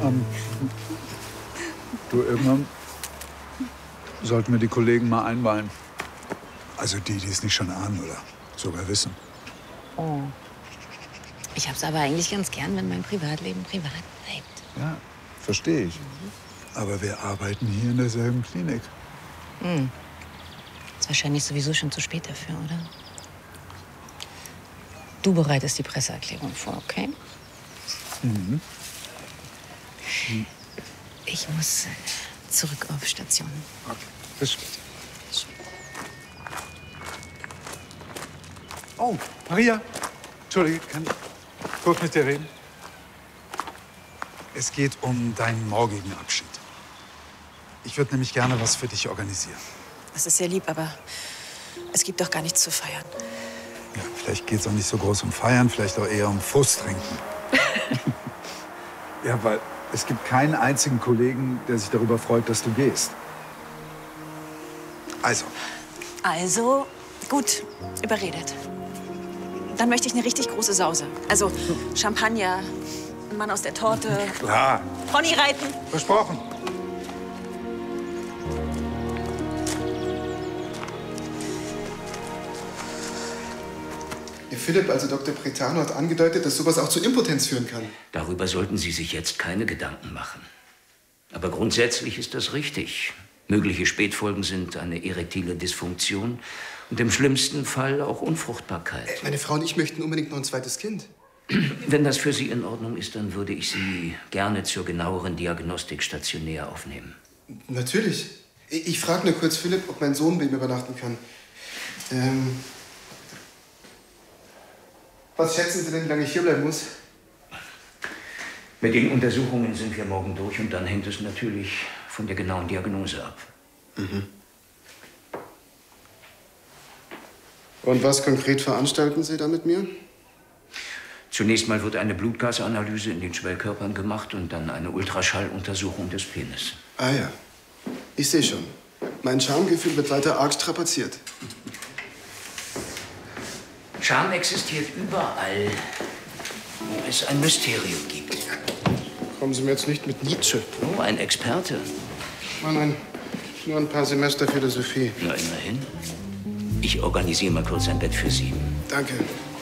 Du, irgendwann sollten wir die Kollegen mal einweihen. Also die es nicht schon ahnen oder sogar wissen. Oh. Ich hab's aber eigentlich ganz gern, wenn mein Privatleben privat bleibt. Ja, verstehe ich. Aber wir arbeiten hier in derselben Klinik. Ist wahrscheinlich sowieso schon zu spät dafür, oder? Du bereitest die Presseerklärung vor, okay? Mhm. Ich muss zurück auf Station. Okay, bis später. Oh, Maria. Entschuldige, kann ich kurz mit dir reden? Es geht um deinen morgigen Abschied. Ich würde nämlich gerne was für dich organisieren. Das ist sehr lieb, aber es gibt doch gar nichts zu feiern. Ja, vielleicht geht es auch nicht so groß um Feiern, vielleicht auch eher um Fuß trinken. Ja, weil es gibt keinen einzigen Kollegen, der sich darüber freut, dass du gehst. Also, gut, überredet. Dann möchte ich eine richtig große Sause. Also Champagner, ein Mann aus der Torte. Klar. Ponyreiten. Versprochen. Herr Philipp, also Dr. Pretano hat angedeutet, dass sowas auch zu Impotenz führen kann. Darüber sollten Sie sich jetzt keine Gedanken machen. Aber grundsätzlich ist das richtig. Mögliche Spätfolgen sind eine erektile Dysfunktion und im schlimmsten Fall auch Unfruchtbarkeit. Meine Frau und ich möchten unbedingt noch ein zweites Kind. Wenn das für Sie in Ordnung ist, dann würde ich Sie gerne zur genaueren Diagnostik stationär aufnehmen. Natürlich. Ich frage nur kurz Philipp, ob mein Sohn bei ihm übernachten kann. Was schätzen Sie denn, wie lange ich hierbleiben muss? Mit den Untersuchungen sind wir morgen durch und dann hängt es natürlich von der genauen Diagnose ab. Mhm. Und was konkret veranstalten Sie da mit mir? Zunächst mal wird eine Blutgasanalyse in den Schwellkörpern gemacht und dann eine Ultraschalluntersuchung des Penis. Ah ja, ich sehe schon. Mein Schamgefühl wird weiter arg strapaziert. Scham existiert überall, wo es ein Mysterium gibt. Kommen Sie mir jetzt nicht mit Nietzsche. Oh, ein Experte. Nein, nur ein paar Semester Philosophie. Na, immerhin. Ich organisiere mal kurz ein Bett für Sie. Danke.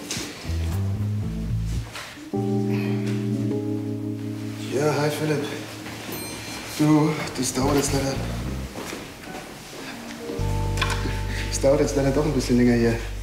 Ja, hi Philipp. Du, das dauert jetzt leider. Es dauert jetzt leider doch ein bisschen länger hier.